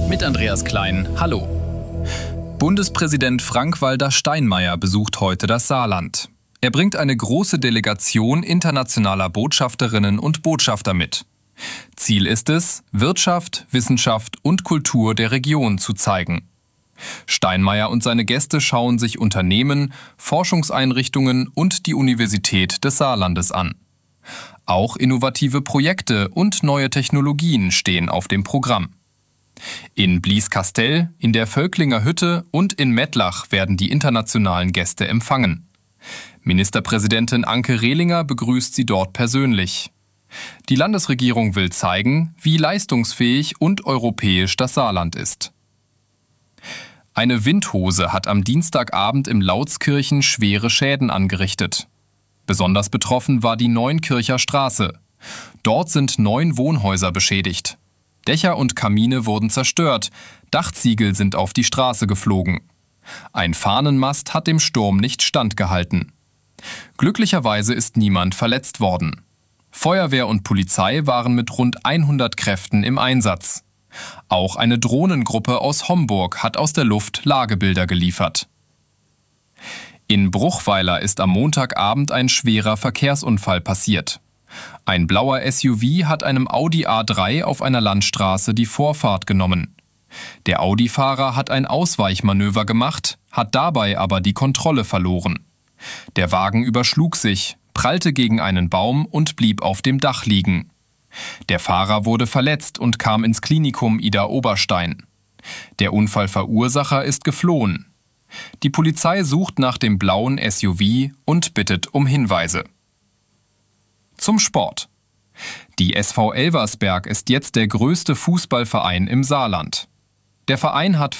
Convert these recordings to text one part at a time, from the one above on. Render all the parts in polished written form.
mit Andreas Klein. Hallo. Bundespräsident Frank-Walter Steinmeier besucht heute das Saarland. Er bringt eine große Delegation internationaler Botschafterinnen und Botschafter mit. Ziel ist es, Wirtschaft, Wissenschaft und Kultur der Region zu zeigen. Steinmeier und seine Gäste schauen sich Unternehmen, Forschungseinrichtungen und die Universität des Saarlandes an. Auch innovative Projekte und neue Technologien stehen auf dem Programm. In Blieskastel, in der Völklinger Hütte und in Mettlach werden die internationalen Gäste empfangen. Ministerpräsidentin Anke Rehlinger begrüßt sie dort persönlich. Die Landesregierung will zeigen, wie leistungsfähig und europäisch das Saarland ist. Eine Windhose hat am Dienstagabend im Lautskirchen schwere Schäden angerichtet. Besonders betroffen war die Neunkircher Straße. Dort sind 9 Wohnhäuser beschädigt. Dächer und Kamine wurden zerstört, Dachziegel sind auf die Straße geflogen. Ein Fahnenmast hat dem Sturm nicht standgehalten. Glücklicherweise ist niemand verletzt worden. Feuerwehr und Polizei waren mit rund 100 Kräften im Einsatz. Auch eine Drohnengruppe aus Homburg hat aus der Luft Lagebilder geliefert. In Bruchweiler ist am Montagabend ein schwerer Verkehrsunfall passiert. Ein blauer SUV hat einem Audi A3 auf einer Landstraße die Vorfahrt genommen. Der Audi-Fahrer hat ein Ausweichmanöver gemacht, hat dabei aber die Kontrolle verloren. Der Wagen überschlug sich, prallte gegen einen Baum und blieb auf dem Dach liegen. Der Fahrer wurde verletzt und kam ins Klinikum Idar-Oberstein. Der Unfallverursacher ist geflohen. Die Polizei sucht nach dem blauen SUV und bittet um Hinweise. Zum Sport. Die SV Elversberg ist jetzt der größte Fußballverein im Saarland. Der Verein hat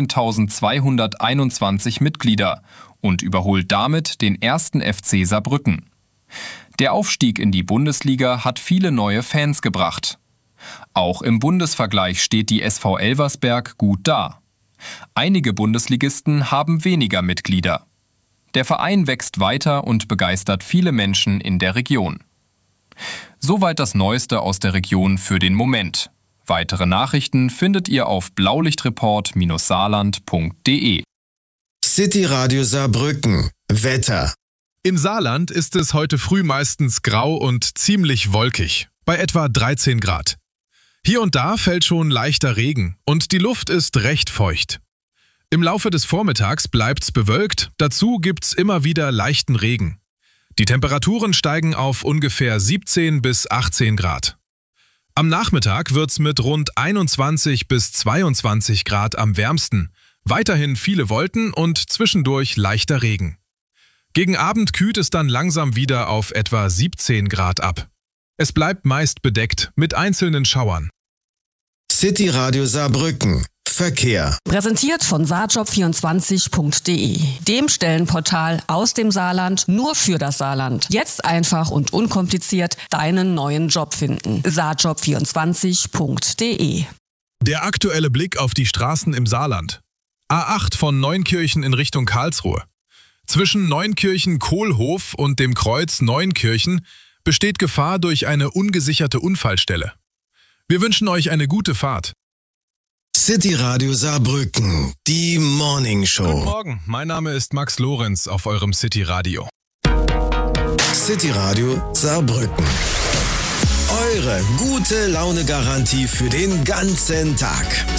14.221 Mitglieder und überholt damit den 1. FC Saarbrücken. Der Aufstieg in die Bundesliga hat viele neue Fans gebracht. Auch im Bundesvergleich steht die SV Elversberg gut da. Einige Bundesligisten haben weniger Mitglieder. Der Verein wächst weiter und begeistert viele Menschen in der Region. Soweit das Neueste aus der Region für den Moment. Weitere Nachrichten findet ihr auf blaulichtreport-saarland.de. City Radio Saarbrücken. Wetter. Im Saarland ist es heute früh meistens grau und ziemlich wolkig, bei etwa 13 Grad. Hier und da fällt schon leichter Regen und die Luft ist recht feucht. Im Laufe des Vormittags bleibt's bewölkt, dazu gibt's immer wieder leichten Regen. Die Temperaturen steigen auf ungefähr 17 bis 18 Grad. Am Nachmittag wird's mit rund 21 bis 22 Grad am wärmsten, weiterhin viele Wolken und zwischendurch leichter Regen. Gegen Abend kühlt es dann langsam wieder auf etwa 17 Grad ab. Es bleibt meist bedeckt mit einzelnen Schauern. City Radio Saarbrücken. Verkehr. Präsentiert von saarjob24.de, dem Stellenportal aus dem Saarland nur für das Saarland. Jetzt einfach und unkompliziert deinen neuen Job finden. saarjob24.de. Der aktuelle Blick auf die Straßen im Saarland. A8 von Neunkirchen in Richtung Karlsruhe. Zwischen Neunkirchen-Kohlhof und dem Kreuz Neunkirchen besteht Gefahr durch eine ungesicherte Unfallstelle. Wir wünschen euch eine gute Fahrt. City Radio Saarbrücken, die Morning Show. Guten Morgen, mein Name ist Max Lorenz auf eurem City Radio. City Radio Saarbrücken. Eure gute Laune-Garantie für den ganzen Tag.